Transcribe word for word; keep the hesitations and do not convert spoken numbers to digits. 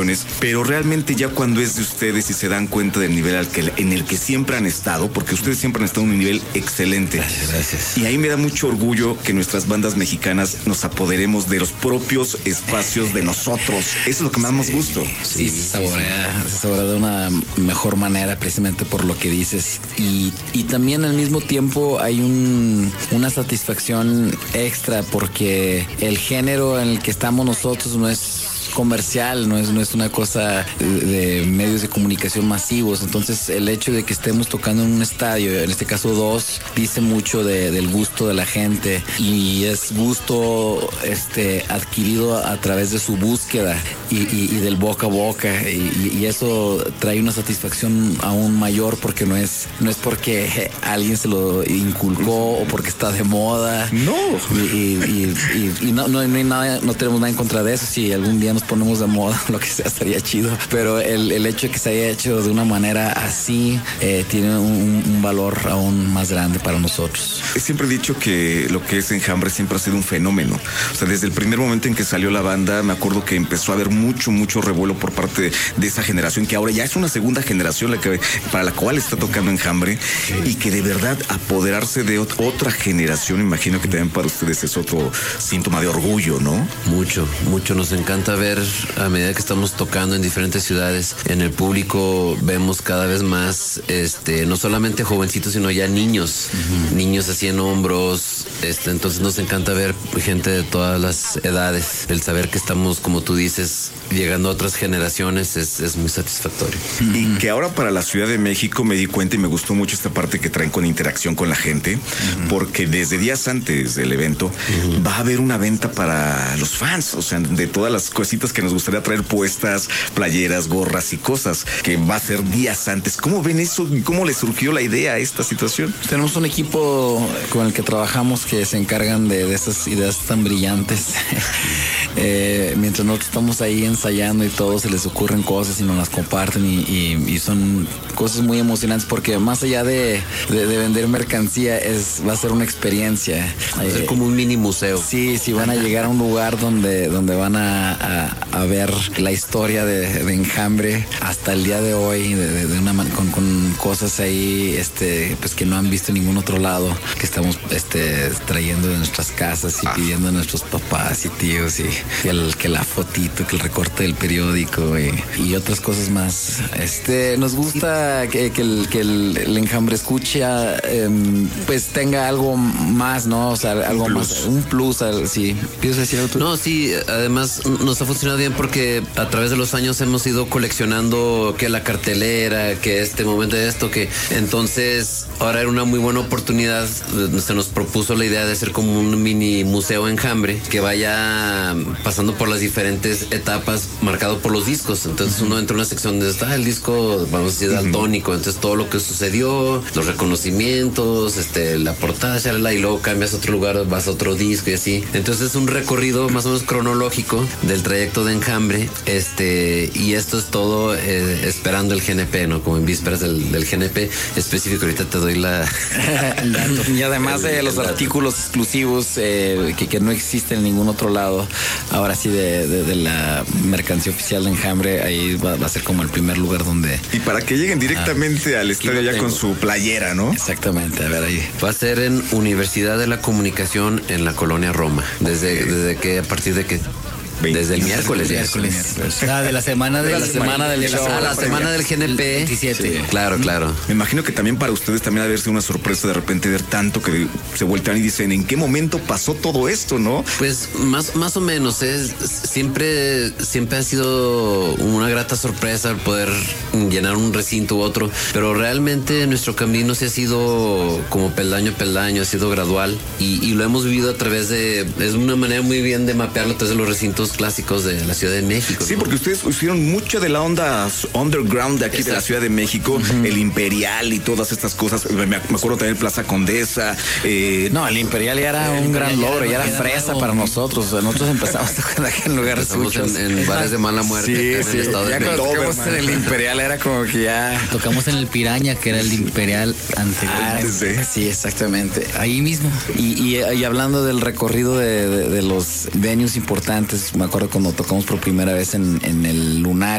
canciones, pero realmente ya cuando es de ustedes y se dan cuenta del nivel al que, en el que siempre han estado, porque ustedes siempre han estado en un nivel excelente. Gracias, gracias. Y ahí me da mucho orgullo que nuestras bandas mexicanas nos apoderemos de los propios espacios de nosotros. Eso es lo que más nos gusta. Sí, se saborea, se saborea de una mejor manera precisamente por lo que dices. Y, y también al mismo tiempo hay un, una satisfacción extra porque el género en el que estamos nosotros no es comercial, no es, no es una cosa de, de medios de comunicación masivos. Entonces el hecho de que estemos tocando en un estadio, en este caso dos, dice mucho de, del gusto de la gente y es gusto este, adquirido a, a través de su búsqueda y, y, y del boca a boca y, y eso trae una satisfacción aún mayor porque no es, no es porque alguien se lo inculcó o porque está de moda. No. Y, y, y, y no, no, no hay nada, no tenemos nada en contra de eso. Si algún día nos ponemos de moda, lo que sea, estaría chido. Pero el, el hecho de que se haya hecho de una manera así eh, tiene un, un valor aún más grande para nosotros. Siempre he dicho que lo que es Enjambre siempre ha sido un fenómeno. O sea, desde el primer momento en que salió la banda, me acuerdo que empezó a haber mucho, mucho revuelo por parte de esa generación, que ahora ya es una segunda generación la que, para la cual está tocando Enjambre, sí. Y que de verdad apoderarse de ot- otra generación, imagino que también para ustedes es otro síntoma de orgullo, ¿no? Mucho, mucho. Nos encanta ver a medida que estamos tocando en diferentes ciudades, en el público vemos cada vez más, este, no solamente jovencitos, sino ya niños, uh-huh. niños así en hombros, este, entonces nos encanta ver gente de todas las edades. El saber que estamos, como tú dices, llegando a otras generaciones es, es muy satisfactorio. Uh-huh. Y que ahora para la Ciudad de México me di cuenta y me gustó mucho esta parte que traen con interacción con la gente, uh-huh. porque desde días antes del evento uh-huh. va a haber una venta para los fans, o sea, de todas las cositas que nos gustaría traer puestas, playeras, gorras y cosas, que va a ser días antes. ¿Cómo ven eso? ¿Cómo les surgió la idea a esta situación? Tenemos un equipo con el que trabajamos que se encargan de, de esas ideas tan brillantes. eh, mientras nosotros estamos ahí ensayando y todo, se les ocurren cosas y nos las comparten y, y, y son cosas muy emocionantes porque más allá de, de, de vender mercancía es, va a ser una experiencia. Va a ser eh, como un mini museo. Sí, sí, van a llegar a un lugar donde, donde van a, a, a ver la historia de, de Enjambre hasta el día de hoy, de, de, de una con, con cosas ahí este, pues que no han visto en ningún otro lado, que estamos este, trayendo de nuestras casas y ah. pidiendo a nuestros papás y tíos y, y el, que la fotito, que el recorte del periódico y, y otras cosas más. Este, nos gusta que, que, el, que el, el Enjambre escucha eh, pues tenga algo más, ¿no? O sea, algo un más, un plus, sí. ¿Piensas decir algo tú? No, sí, además nos ha funcionado bien porque a través de los años hemos ido coleccionando que la cartelera, que este momento de esto, que entonces ahora era una muy buena oportunidad. Se nos propuso la idea de hacer como un mini museo Enjambre que vaya pasando por las diferentes etapas marcado por los discos. Entonces uh-huh. uno entra en una sección donde está el disco, vamos a decir, daltónico, uh-huh. entonces todo lo que sucedió, los reconocimientos, este, la portada, charla, y luego cambias a otro lugar, vas a otro disco y así. Entonces es un recorrido más o menos cronológico del trayecto de Enjambre, este, y esto es todo eh, esperando el G N P, ¿no? Como en vísperas del, del G N P específico. Ahorita te doy la... Y además de los artículos exclusivos eh, que, que no existen en ningún otro lado, ahora sí de, de, de la mercancía oficial de Enjambre, ahí va, va a ser como el primer lugar donde... Y para que lleguen directamente ah, al estadio ya con su playera, ¿no? Exactamente, a ver ahí. Va a ser en Universidad de la Comunicación en la Colonia Roma. Desde, desde que, a partir de que... Desde el miércoles, miércoles. miércoles. Ah, de la semana de, de la, la semana del de la, show. Ah, la semana del G N P. veintisiete. Sí, claro, claro. Me imagino que también para ustedes también ha de haber sido una sorpresa de repente ver tanto que se voltean y dicen, ¿en qué momento pasó todo esto, no? Pues más, más o menos, es siempre, siempre ha sido una grata sorpresa el poder llenar un recinto u otro, pero realmente nuestro camino se ha sido como peldaño a peldaño, ha sido gradual y, y lo hemos vivido a través de, es una manera muy bien de mapearlo a través de los recintos clásicos de la Ciudad de México. Sí, ¿no? porque ustedes hicieron mucho de la onda underground de aquí Exacto. de la Ciudad de México, uh-huh. el Imperial y todas estas cosas. Me, me acuerdo también Plaza Condesa. Eh, no, el Imperial ya era el un gran logro, ya era fresa para nosotros. O sea, nosotros empezamos tocando aquí en lugares suchos. En, en bares de mala muerte. Sí, en sí. el estado ya de cuando tocamos en el Imperial era como que ya... Tocamos en el Piraña, que era el Imperial anterior. Ah, sí. sí, exactamente. Ahí mismo. Y, y, y hablando del recorrido de, de, de los venues importantes, me acuerdo cuando tocamos por primera vez en, en el Lunar